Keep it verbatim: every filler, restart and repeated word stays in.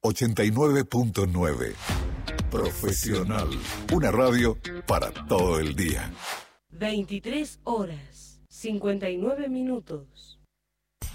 ochenta y nueve punto nueve. Profesional. Una radio para todo el día. veintitrés horas, cincuenta y nueve minutos.